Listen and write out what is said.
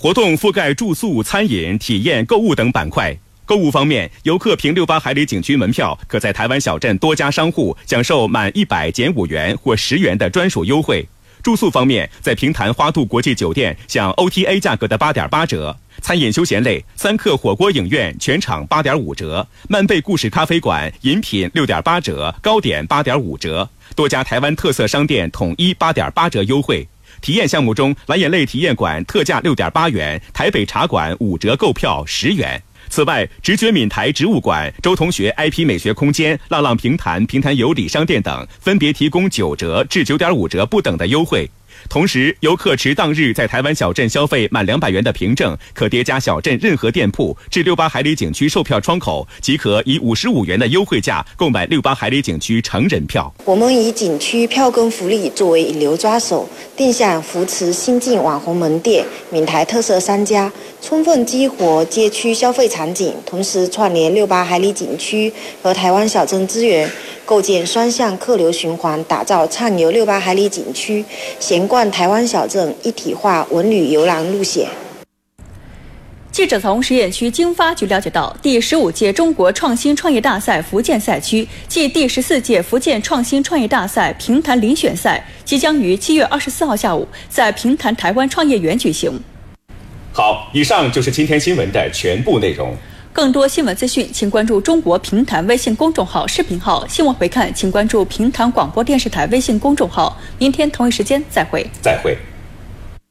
活动覆盖住宿、餐饮、体验、购物等板块。购物方面，游客凭68海里景区门票，可在台湾小镇多家商户享受满100减5元或10元的专属优惠。住宿方面，在平潭花都国际酒店享 OTA 价格的8.8折。餐饮休闲类，三克火锅影院全场8.5折，曼贝故事咖啡馆饮品6.8折，糕点8.5折，多家台湾特色商店统一8.8折优惠。体验项目中，蓝眼泪体验馆特价6.8元，台北茶馆5折购票10元。此外，直觉闽台植物馆、周同学 IP 美学空间、浪浪平潭、平潭有礼商店等分别提供9折至9.5折不等的优惠。同时，游客持当日在台湾小镇消费满200元的凭证，可叠加小镇任何店铺至68海里景区售票窗口，即可以55元的优惠价购买68海里景区成人票。 我们以景区票根福利作为引流抓手，定向扶持新进网红门店、闽台特色商家，充分激活街区消费场景，同时串联68海里景区和台湾小镇资源，构建双向客流循环，打造畅游68海里景区、闲逛台湾小镇一体化文旅游览路线。 记者从实验区经发局了解到，第15届中国创新创业大赛福建赛区暨第14届福建创新创业大赛平潭遴选赛即将于7月24号下午在平潭台湾创业园举行。 好，以上就是今天新闻的全部内容。 更多新闻资讯，请关注中国平潭微信公众号、视频号。新闻回看，请关注平潭广播电视台微信公众号。明天同一时间再会。 再会。